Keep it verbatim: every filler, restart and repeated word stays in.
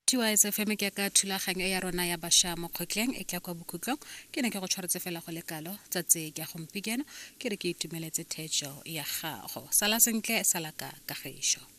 Tiwa S F M ke ka thulaganyo ya rona ya basha mo kgotleng e tla kwa bokhutlong ke ne ke go tshwaretse fela go lekalo tsa tse ke go mpigena ke re ke itumeletse thejo ya gago sala sentle sala ka kagišo